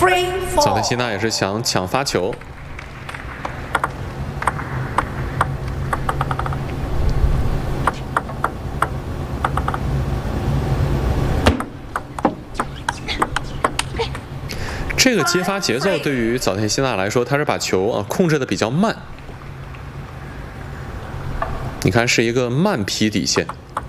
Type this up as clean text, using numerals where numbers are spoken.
早田希娜也是想抢发球。 这个接发节奏对于早田希娜来说，她是把球控制的比较慢。你看是一个慢劈底线。